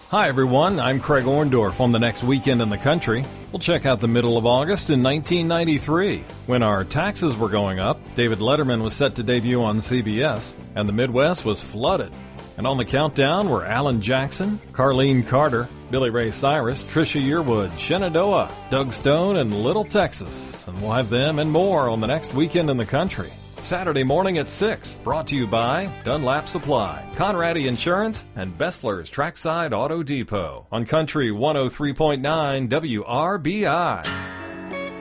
Hi everyone, I'm Craig Orndorff on the next weekend in the country. We'll check out the middle of August in 1993. When our taxes were going up, David Letterman was set to debut on CBS, and the Midwest was flooded. And on the countdown were Alan Jackson, Carlene Carter, Billy Ray Cyrus, Trisha Yearwood, Shenandoah, Doug Stone, and Little Texas. And we'll have them and more on the next weekend in the country. Saturday morning at 6, brought to you by Dunlap Supply, Conradi Insurance, and Bessler's Trackside Auto Depot on Country 103.9 WRBI.